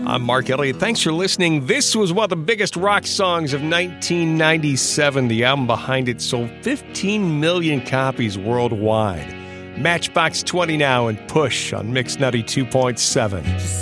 I'm Mark Elliott. Thanks for listening. This was one of the biggest rock songs of 1997. The album behind it sold 15 million copies worldwide. Matchbox 20 now and Push on Mix 92.7.